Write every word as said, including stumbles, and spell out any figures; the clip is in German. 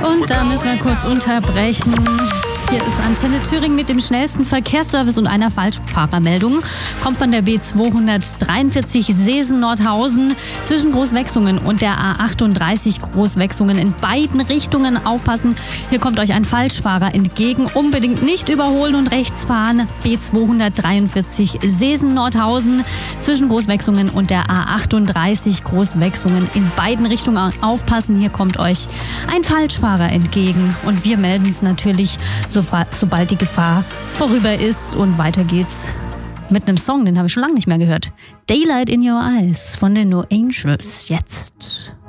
Und da müssen wir kurz unterbrechen. Hier ist Antenne Thüringen mit dem schnellsten Verkehrsservice und einer Falschfahrermeldung. Kommt von der B zweihundertdreiundvierzig Seesen-Nordhausen zwischen Großwechsungen und der A achtunddreißig Großwechsungen in beiden Richtungen. Aufpassen, hier kommt euch ein Falschfahrer entgegen. Unbedingt nicht überholen und rechts fahren. B zweihundertdreiundvierzig Seesen-Nordhausen zwischen Großwechsungen und der A achtunddreißig Großwechsungen in beiden Richtungen. Aufpassen, hier kommt euch ein Falschfahrer entgegen. Und wir melden es natürlich so sobald die Gefahr vorüber ist. Und weiter geht's mit einem Song, den habe ich schon lange nicht mehr gehört. Daylight in Your Eyes von den No Angels. Jetzt.